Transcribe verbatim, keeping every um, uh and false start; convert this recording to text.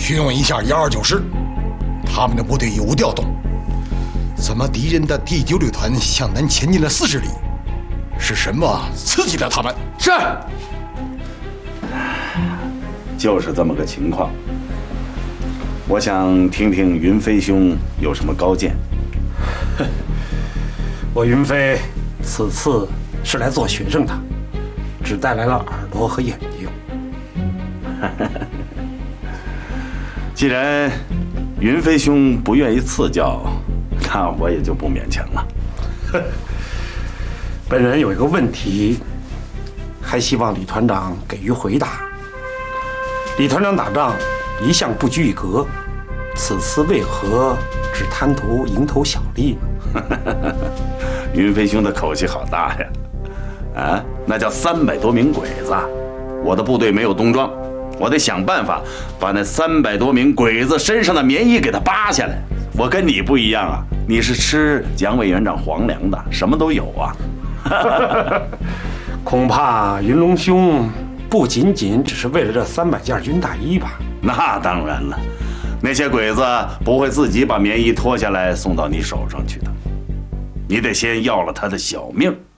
询问一下一二九师，他们的部队有无调动？怎么敌人的第九旅团向南前进了四十里？是什么刺激了他们？ 是。 就是这么个情况。我想听听云飞兄有什么高见。 我云飞此次是来做学生的，只带来了耳朵和眼睛。 既然云飞兄不愿意赐教，那我也就不勉强了。 本人有一个问题，还希望李团长给予回答。李团长打仗一向不拘一格，此次为何只贪图蝇头小利呢？ 云飞兄的口气好大呀！啊，那叫三百多名鬼子，我的部队没有冬装，我得想办法把那三百多名鬼子身上的棉衣给他扒下来。我跟你不一样啊，你是吃蒋委员长皇粮的，什么都有啊。 恐怕云龙兄不仅仅只是为了这三百件军大衣吧？ 那当然了，那些鬼子不会自己把棉衣脱下来送到你手上去的，你得先要了他的小命。